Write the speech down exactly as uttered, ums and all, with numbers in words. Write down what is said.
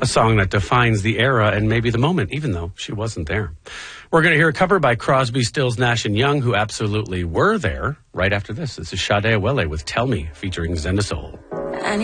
A song that defines the era and maybe the moment, even though she wasn't there. We're going to hear a cover by Crosby, Stills, Nash and Young, who absolutely were there right after this. This is Sade Awele with Tell Me, featuring Zenda Soul.